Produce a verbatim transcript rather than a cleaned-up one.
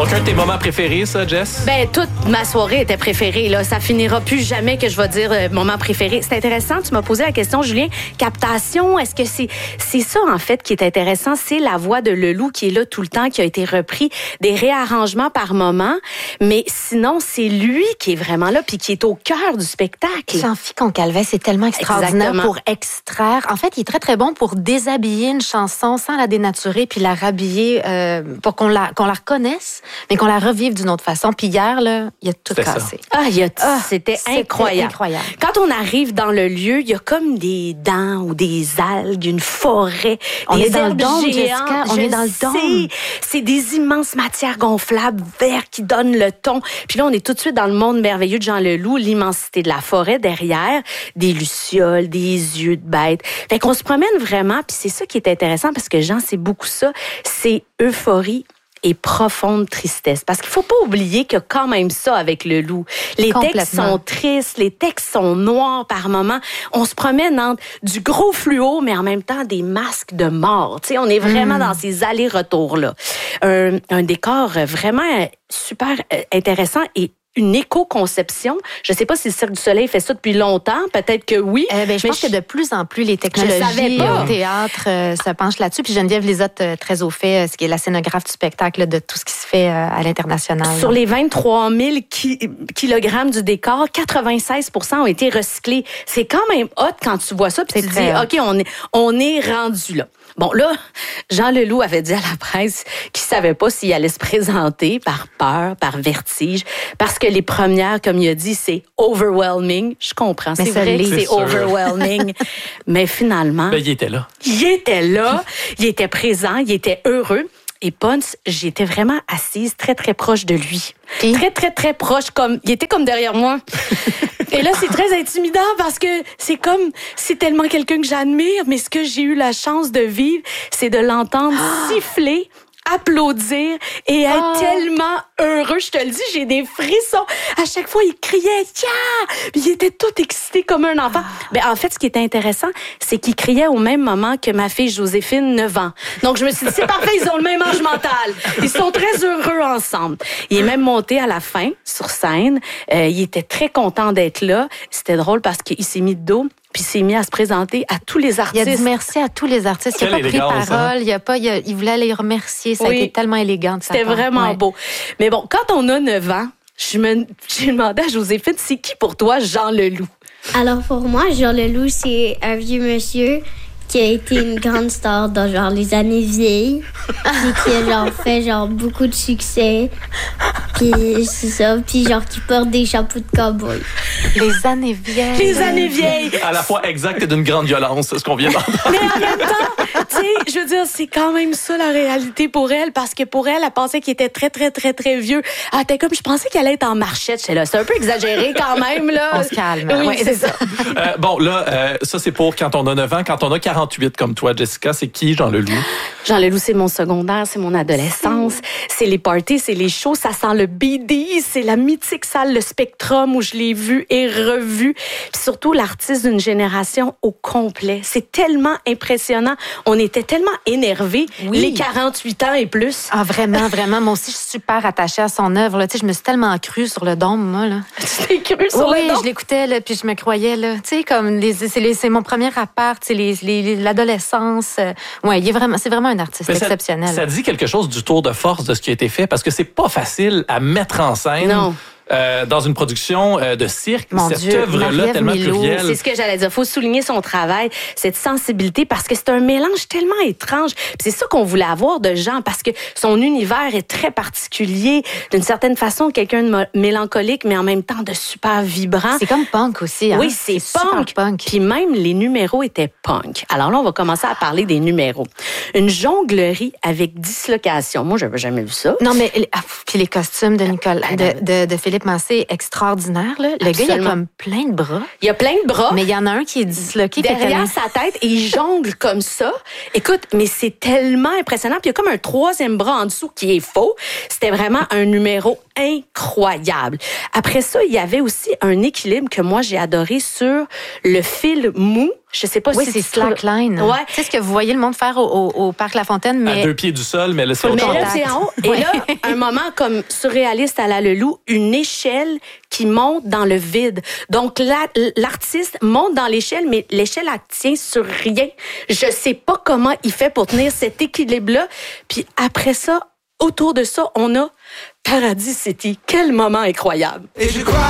Donc, un de tes moments préférés, ça, Jess? Ben, toute ma soirée était préférée, là. Ça finira plus jamais que je vais dire euh, moment préféré. C'est intéressant, tu m'as posé la question, Julien. Captation, est-ce que c'est c'est ça, en fait, qui est intéressant? C'est la voix de Leloup qui est là tout le temps, qui a été repris, des réarrangements par moment. Mais sinon, c'est lui qui est vraiment là, puis qui est au cœur du spectacle. Jean-Philippe Concalves, c'est tellement extraordinaire. Exactement. Pour extraire. En fait, il est très, très bon pour déshabiller une chanson sans la dénaturer, puis la rhabiller euh, pour qu'on la, qu'on la reconnaisse, mais qu'on la revive d'une autre façon. Puis hier, là, il a tout cassé. Ah, il a t- ah, c'était, c'était incroyable. incroyable. Quand on arrive dans le lieu, il y a comme des dents ou des algues, une forêt, on des est dans le dôme, géantes. Jessica. On Je est dans le dôme. C'est des immenses matières gonflables vertes qui donnent le ton. Puis là, on est tout de suite dans le monde merveilleux de Jean Leloup, l'immensité de la forêt derrière, des lucioles, des yeux de bête. Fait qu'on se promène vraiment, puis c'est ça qui est intéressant parce que Jean, c'est beaucoup ça, c'est euphorie et profonde tristesse. Parce qu'il faut pas oublier qu'il y a quand même ça avec Leloup. Les textes sont tristes, les textes sont noirs par moments. On se promène entre du gros fluo, mais en même temps des masques de mort. Tu sais, on est vraiment mmh. dans ces allers-retours-là. Un, un décor vraiment super intéressant et une éco-conception. Je ne sais pas si le Cirque du Soleil fait ça depuis longtemps. Peut-être que oui. Euh, ben, je pense je... que de plus en plus, les technologies au théâtre euh, se penchent là-dessus. Puis Geneviève Lizotte, euh, très au fait, euh, ce qui est la scénographe du spectacle, de tout ce qui se fait euh, à l'international. Sur là. Les vingt-trois mille ki- kilogrammes du décor, quatre-vingt-seize pour cent ont été recyclés. C'est quand même hot quand tu vois ça. Puis tu te dis, hot. OK, on est, on est rendu là. Bon, là, Jean Leloup avait dit à la presse qu'il savait pas s'il allait se présenter par peur, par vertige, parce que les premières, comme il a dit, c'est overwhelming. Je comprends, c'est vrai que c'est overwhelming. Mais finalement... Ben, il était là. Il était là, il était présent, il était heureux. Et Ponce, j'étais vraiment assise très, très proche de lui. Et? Très, très, très proche, comme il était comme derrière moi. Et là, c'est très intimidant parce que c'est comme, c'est tellement quelqu'un que j'admire, mais ce que j'ai eu la chance de vivre, c'est de l'entendre siffler, applaudir et être oh. tellement heureux. Je te le dis, j'ai des frissons. À chaque fois, il criait « Yeah! » Puis il était tout excité comme un enfant. Oh. Ben, en fait, ce qui était intéressant, c'est qu'il criait au même moment que ma fille Joséphine, neuf ans. Donc, je me suis dit, c'est parfait, ils ont le même âge mental. Ils sont très heureux ensemble. Il est même monté à la fin, sur scène. Euh, il était très content d'être là. C'était drôle parce qu'il s'est mis de dos. Puis il s'est mis à se présenter à tous les artistes. Il a dit merci à tous les artistes. Il n'a pas pris parole. Hein? Il, a pas, il, a, il voulait les remercier. Ça oui. a été tellement élégant de sa C'était part. vraiment ouais. beau. Mais bon, quand on a neuf ans, je me, j'ai demandé à Joséphine, c'est qui pour toi Jean Leloup? Alors pour moi, Jean Leloup, c'est un vieux monsieur qui a été une grande star dans genre les années vieilles, puis qui a genre fait genre beaucoup de succès, puis c'est ça, puis genre qui porte des chapeaux de cow-boy. Les années vieilles. Les années vieilles. À la fois exact et d'une grande violence, ce qu'on vient d'entendre. Mais en même temps, tu sais, je veux dire, c'est quand même ça la réalité pour elle, parce que pour elle, elle pensait qu'il était très, très, très, très vieux. Elle était comme, je pensais qu'elle allait être en marchette. J'étais là, c'est un peu exagéré quand même, là. On se calme. Oui, ouais, c'est ça. euh, bon, là, euh, ça, c'est pour quand on a neuf ans. Quand on a quarante-huit comme toi, Jessica, c'est qui, Jean Leloup? Jean Leloup, c'est mon secondaire, c'est mon adolescence, c'est les parties, c'est les shows, ça sent le B D, c'est la mythique salle, le Spectrum, où je l'ai vu et revu. Puis surtout, l'artiste d'une génération au complet. C'est tellement impressionnant. On était tellement énervés, oui. les quarante-huit ans et plus. Ah, vraiment, vraiment. Moi aussi, je suis super attachée à son œuvre. Là. Tu sais, je me suis tellement crue sur le dôme, moi. Là. Tu t'es crue sur oui, le dôme? Oui, je l'écoutais, là, puis je me croyais. Là. Tu sais, comme les, c'est, les, c'est mon premier appart, c'est les, les, l'adolescence. Ouais, il est vraiment, c'est vraiment un artiste Mais exceptionnel. Ça, ça dit quelque chose du tour de force de ce qui a été fait, parce que c'est pas facile à mettre en scène. Non. Euh, dans une production euh, de cirque, Mon cette Dieu, œuvre-là Marie-Ève tellement Milo, plurielle. C'est ce que j'allais dire. Il faut souligner son travail, cette sensibilité, parce que c'est un mélange tellement étrange. Puis c'est ça qu'on voulait avoir de Jean, parce que son univers est très particulier. D'une certaine façon, quelqu'un de mélancolique, mais en même temps de super vibrant. C'est comme punk aussi. Hein? Oui, c'est, c'est punk. punk. Puis même les numéros étaient punk. Alors là, on va commencer à parler des numéros. Une jonglerie avec dislocation. Moi, j'avais jamais vu ça. Non, mais ah, puis les costumes de Nicolas, de, de, de Philippe Mancé, extraordinaire. Là. Le Absolument. Gars, il a comme plein de bras. Il y a plein de bras. Mais il y en a un qui est disloqué. Derrière sa tête, et il jongle comme ça. Écoute, mais c'est tellement impressionnant. Puis il y a comme un troisième bras en dessous qui est faux. C'était vraiment un numéro incroyable. Après ça, il y avait aussi un équilibre que moi, j'ai adoré sur le fil mou Je sais pas oui, si c'est slackline. Ouais. C'est ce que vous voyez le monde faire au, au, au Parc La Fontaine, mais... À deux pieds du sol, mais là, c'est au Mais là, contact. c'est en haut. Et Ouais. là, un moment comme surréaliste à la Leloup, une échelle qui monte dans le vide. Donc, la, l'artiste monte dans l'échelle, mais l'échelle, elle tient sur rien. Je sais pas comment il fait pour tenir cet équilibre-là. Puis après ça, autour de ça, on a Paradis City. Quel moment incroyable. Et je crois